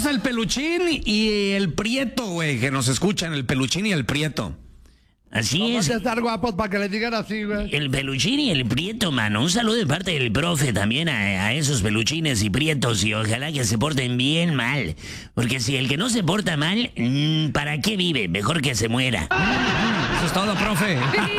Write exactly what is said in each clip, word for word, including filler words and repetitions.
al Peluchín y el Prieto, güey, que nos escuchan, el Peluchín y el Prieto. Así Vamos es. a estar guapos para que le digan así, güey. El Peluchín y el Prieto, mano. Un saludo de parte del profe también a, a esos peluchines y prietos y ojalá que se porten bien mal. Porque si el que no se porta mal, mmm, ¿para qué vive? Mejor que se muera. Eso es todo, profe.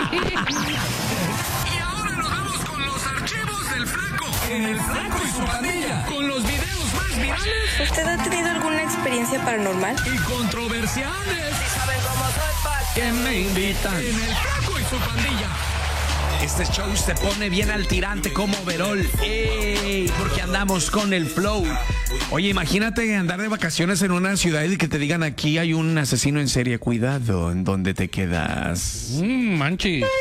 Y ahora nos vamos con los archivos del Flaco. En el Flaco y su pandilla. Con los videos más virales ¿Usted ha tenido alguna experiencia paranormal? y controversiales. ¿Saben cómo soy, pa? Que me invitan. En el Flaco y su pandilla. Este show se pone bien al tirante como overol. ¡Ey! Porque andamos con el flow. Oye, imagínate andar de vacaciones en una ciudad y que te digan aquí hay un asesino en serie. Cuidado en dónde te quedas. Mmm, manchi. Y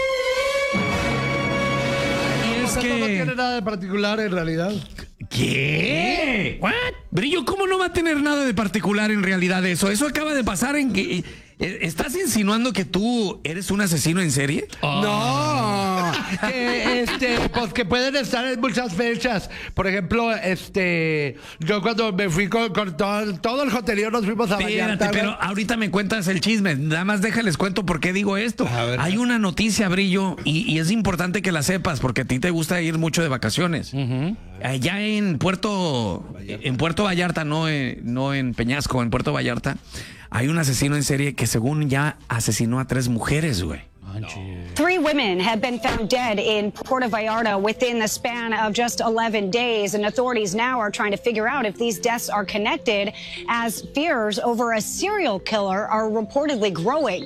es Eso no que... tiene nada de particular en realidad. ¿Qué? ¿What? Brillo, ¿cómo no va a tener nada de particular en realidad eso? Eso acaba de pasar en que... ¿Estás insinuando que tú eres un asesino en serie? No, que este, pues que pueden estar en muchas fechas. Por ejemplo, este, yo cuando me fui con, con todo, todo el joterío nos fuimos a Espérate, Vallarta. pero ahorita me cuentas el chisme. Nada más déjales cuento por qué digo esto. A ver. Hay una noticia, Brillo, y, y es importante que la sepas porque a ti te gusta ir mucho de vacaciones. Allá en Puerto, en Puerto Vallarta, no, eh, no en Peñasco, en Puerto Vallarta, hay un asesino en serie que según ya asesinó a tres mujeres, güey. Three women have been found dead in Puerto Vallarta within the span of just eleven days, and authorities now are trying to figure out if these deaths are connected as fears over a serial killer are reportedly growing.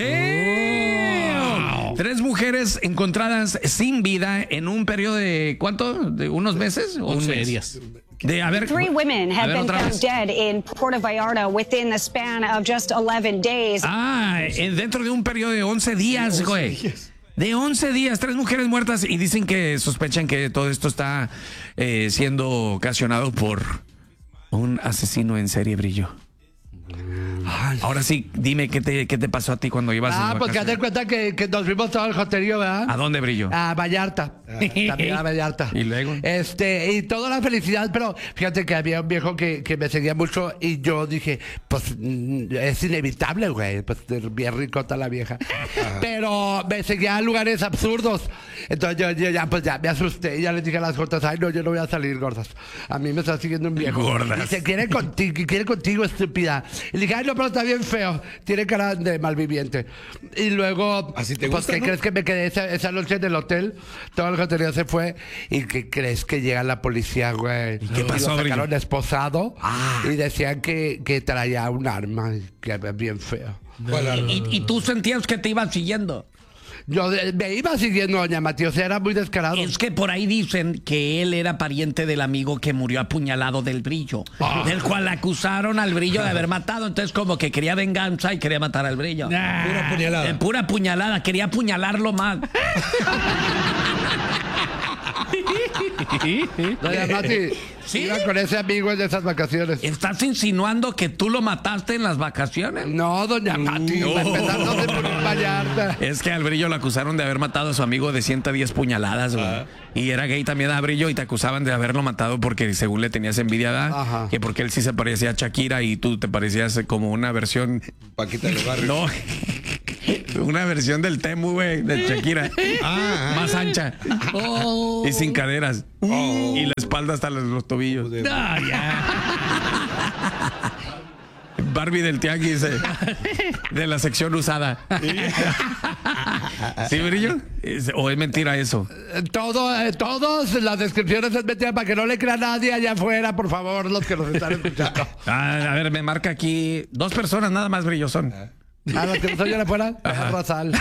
¡Damn! Tres mujeres encontradas sin vida en un periodo de ¿cuánto? ¿De unos meses? ¿O once un mes? días. De, a ver, Three women a have ver, been otra found vez. dead in Puerto Vallarta within the span of just eleven days. Ah, eh, dentro de un periodo de once días, güey. De once días, tres mujeres muertas y dicen que sospechan que todo esto está eh, siendo ocasionado por un asesino en serie, Brillo. Ahora sí, dime qué te, qué te pasó a ti cuando ibas Ah, de porque haz de vacaciones. cuenta que, que nos fuimos todo el joterío, ¿verdad? ¿A dónde, Brillo? A Vallarta. También a Vallarta. ¿Y luego? Este, y toda la felicidad, pero fíjate que había un viejo que, que me seguía mucho y yo dije, pues mm, es inevitable, güey. Pues bien ricota la vieja. Pero me seguía a lugares absurdos. Entonces yo, yo ya, pues ya me asusté y ya les dije a las gordas, ay no, yo no voy a salir, gordas. A mí me está siguiendo un viejo. Gordas. Y se quiere contigo, quiere contigo, estúpida. Y le dije, ay no, pero está bien feo. Tiene cara de malviviente. Y luego, ¿Así te pues, gusta, ¿qué no? crees que me quedé esa, esa noche en el hotel? Todo el hotel se fue. ¿Y qué crees que llega la policía, güey? ¿Y qué pasó, Lo sacaron Brillo? esposado Ah. y decían que, que traía un arma, y que era bien feo. ¿Y, y tú sentías que te iban siguiendo? Yo de- me iba siguiendo doña Mateo, o sea, era muy descarado. Es que por ahí dicen que él era pariente del amigo que murió apuñalado del Brillo, del cual acusaron al Brillo de haber matado. Entonces como que quería venganza y quería matar al Brillo. Pura puñalada. Eh, pura puñalada, quería apuñalarlo más. Doña Mati, Sí. iba con ese amigo en esas vacaciones. ¿Estás insinuando que tú lo mataste en las vacaciones? No, doña Mati, No. para empezar no se pone en Vallarta. Es que al Brillo lo acusaron de haber matado a su amigo de ciento diez puñaladas, güey. Y era gay también a Brillo y te acusaban de haberlo matado porque según le tenías envidia, ¿verdad? Ajá. Que porque él sí se parecía a Shakira y tú te parecías como una versión... Paquita de barrio. No, una versión del Temu, güey, de Shakira. Ah, Más ancha. Oh. Y sin caderas. Y la espalda hasta los, los tobillos. de- No, ya. Barbie del tianguis, eh, de la sección usada. ¿Sí, Brillo? Es- ¿O es mentira eso? Todo, eh, todos las descripciones es mentira para que no le crea a nadie allá afuera, por favor, los que nos están escuchando. Ah, a ver, me marca aquí dos personas nada más, Brillo, son. A los que nos oyen afuera, Razal.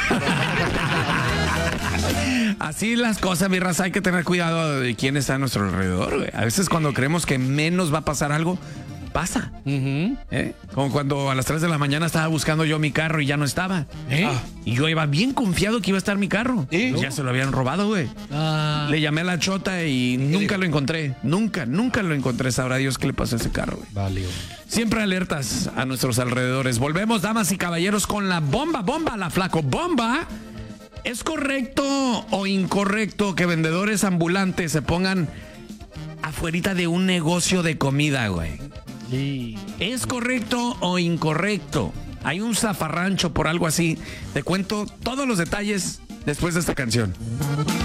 Así las cosas, mi raza, hay que tener cuidado de quién está a nuestro alrededor, güey. A veces cuando creemos que menos va a pasar algo, pasa. ¿Eh? Como cuando a las tres de la mañana estaba buscando yo mi carro y ya no estaba. ¿Eh? Y yo iba bien confiado que iba a estar mi carro. ¿Eh? Ya se lo habían robado, güey. Ah. Le llamé a la chota y nunca lo encontré. Nunca, nunca lo encontré. Sabrá Dios qué le pasó a ese carro, güey. Valió. Siempre alertas a nuestros alrededores. Volvemos, damas y caballeros, con la bomba, bomba, la flaco bomba. ¿Es correcto o incorrecto que vendedores ambulantes se pongan afuerita de un negocio de comida, güey? ¿Es correcto o incorrecto? Hay un zafarrancho por algo así. Te cuento todos los detalles después de esta canción.